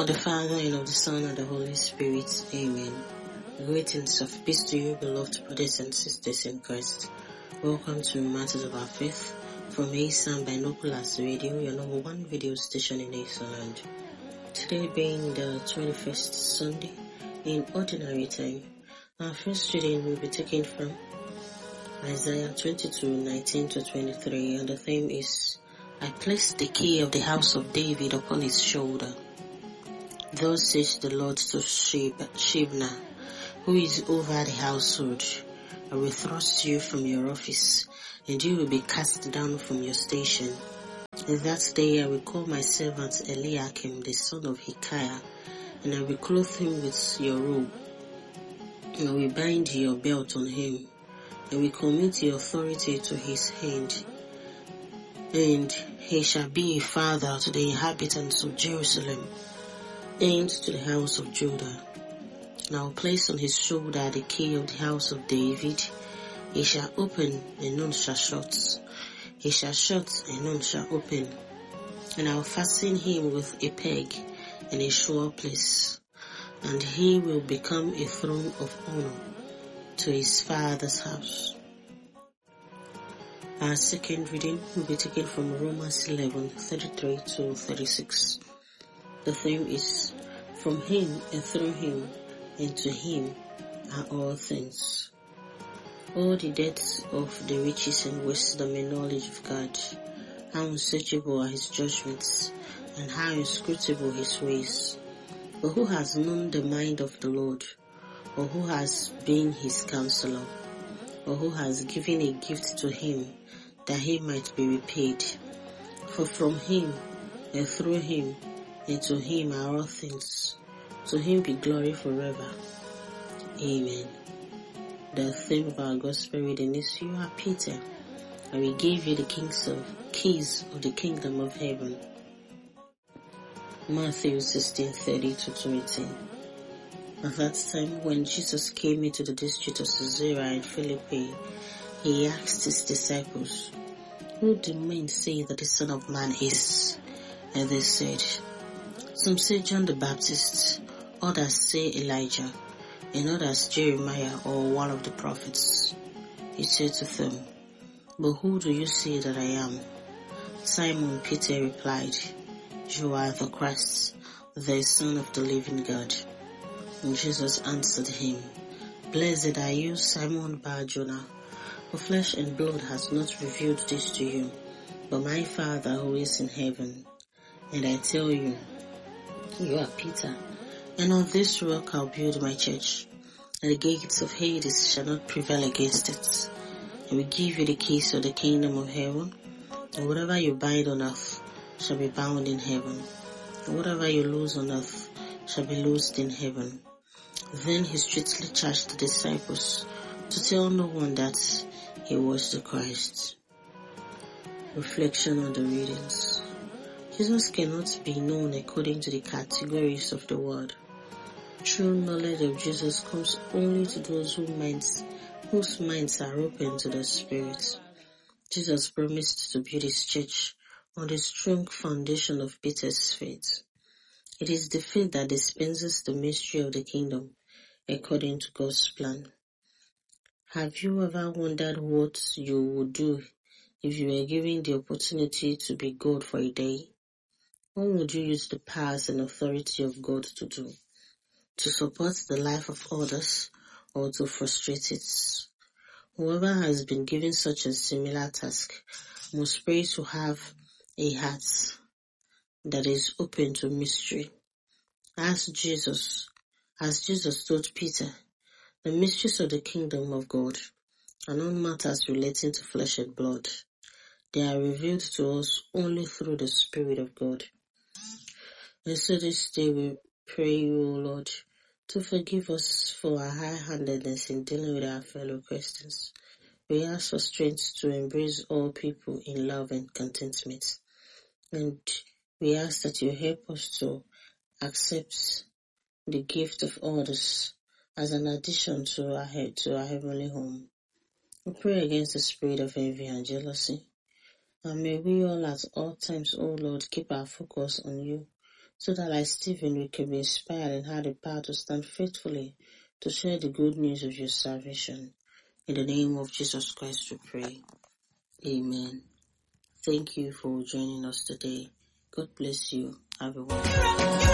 the Father, and of the Son, and the Holy Spirit. Amen. Greetings of peace to you, beloved brothers and sisters in Christ. Welcome to Matters of Our Faith from ASAM Binoculars Radio, your number one video station in Asaland. Today being the 21st Sunday in Ordinary Time, our first reading will be taken from Isaiah 22:19-23, and the theme is, I placed the key of the house of David upon his shoulder. Thus says the Lord to Shebna, who is over the household, I will thrust you from your office, and you will be cast down from your station. In that day I will call my servant Eliakim, the son of Hilkiah, and I will clothe him with your robe, and I will bind your belt on him, and will commit your authority to his hand. And he shall be a father to the inhabitants of Jerusalem, and to the house of Judah. And I will place on his shoulder the key of the house of David. He shall open, and none shall shut. He shall shut, and none shall open. And I will fasten him with a peg and a sure place, and he will become a throne of honor to his father's house. Our second reading will be taken from Romans 11:33-36. The theme is, from him and through him and to him are all things. All the depths of the riches and wisdom and knowledge of God, how unsearchable are his judgments, and how inscrutable his ways. But who has known the mind of the Lord, or who has been his counselor, or who has given a gift to him that he might be repaid? For from him and through him and to him are all things. To him be glory forever. Amen. The theme of our gospel reading is, you are Peter, and we gave you the keys of the kingdom of heaven. Matthew 16:30-20. At that time, when Jesus came into the district of Caesarea and Philippi, he asked his disciples, who do men say that the Son of Man is? And they said, some say John the Baptist, others say Elijah, and others Jeremiah or one of the prophets. He said to them, but who do you say that I am? Simon Peter replied, you are the Christ, the Son of the living God. And Jesus answered him, blessed are you, Simon Bar-Jonah, for flesh and blood has not revealed this to you, but my Father who is in heaven. And I tell you, you are Peter, and on this rock I'll build my church, and the gates of Hades shall not prevail against it. And we give you the keys of the kingdom of heaven, and whatever you bind on earth shall be bound in heaven, and whatever you loose on earth shall be loosed in heaven. Then he strictly charged the disciples to tell no one that he was the Christ. Reflection on the readings. Jesus cannot be known according to the categories of the world. True knowledge of Jesus comes only to those whose minds are open to the Spirit. Jesus promised to build his church on the strong foundation of Peter's faith. It is the faith that dispenses the mystery of the kingdom according to God's plan. Have you ever wondered what you would do if you were given the opportunity to be God for a day? What would you use the powers and authority of God to do? To support the life of others, or to frustrate it? Whoever has been given such a similar task must pray to have a heart that is open to mystery. As Jesus told Peter, the mysteries of the kingdom of God are not matters relating to flesh and blood. They are revealed to us only through the Spirit of God. And so this day we pray you, O Lord, to forgive us for our high-handedness in dealing with our fellow Christians. We ask for strength to embrace all people in love and contentment. And we ask that you help us to accept the gift of others as an addition to our heavenly home. We pray against the spirit of envy and jealousy. And may we all at all times, O Lord, keep our focus on you, so that like Stephen we can be inspired and have the power to stand faithfully to share the good news of your salvation. In the name of Jesus Christ we pray. Amen. Thank you for joining us today. God bless you. Have a wonderful day.